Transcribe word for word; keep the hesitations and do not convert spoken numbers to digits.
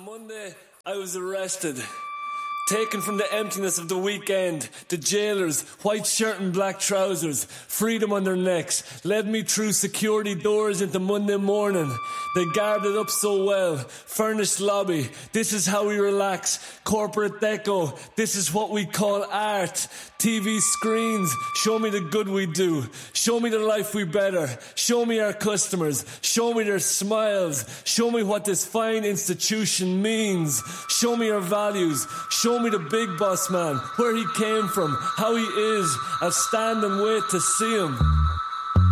Monday, I was arrested. Taken from the emptiness of the weekend, the jailers, white shirt and black trousers, freedom on their necks, led me through security doors into Monday morning. They guarded up so well, furnished lobby, this is how we relax, corporate deco, this is what we call art. T V screens, show me the good we do, show me the life we better, show me our customers, show me their smiles, show me what this fine institution means, show me our values, show me the big boss man, where he came from, how he is. I'll stand and wait to see him.